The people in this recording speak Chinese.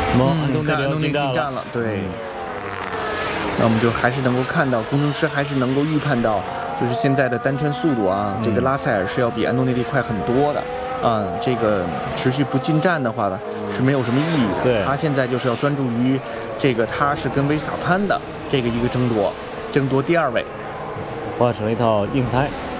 你看安东尼进站了，对。那我们就还是能够看到，工程师还是能够预判到，就是现在的单圈速度啊，这个拉塞尔是要比安东尼利快很多的啊。这个持续不进站的话呢，是没有什么意义的。 对， 他现在就是要专注于这个，他是跟维斯塔潘的这个一个争夺第2位， 换成了一套硬胎。